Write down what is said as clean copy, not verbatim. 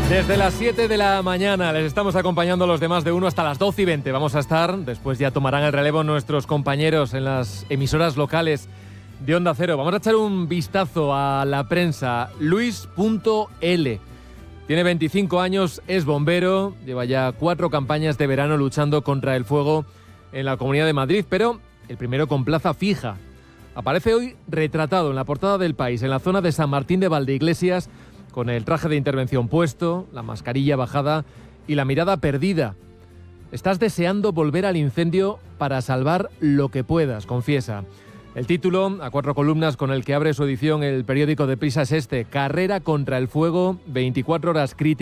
Desde las 7 de la mañana les estamos acompañando los demás de 1 hasta las 12:20. Vamos a estar, después ya tomarán el relevo nuestros compañeros en las emisoras locales de Onda Cero. Vamos a echar un vistazo a la prensa. Luis.L. Tiene 25 años, es bombero, lleva ya 4 campañas de verano luchando contra el fuego en la Comunidad de Madrid, pero el primero con plaza fija. Aparece hoy retratado en la portada del País, en la zona de San Martín de Valdeiglesias, con el traje de intervención puesto, la mascarilla bajada y la mirada perdida. Estás deseando volver al incendio para salvar lo que puedas, confiesa. El título, a 4 columnas, con el que abre su edición el periódico Deprisa es este: Carrera contra el fuego, 24 horas críticas.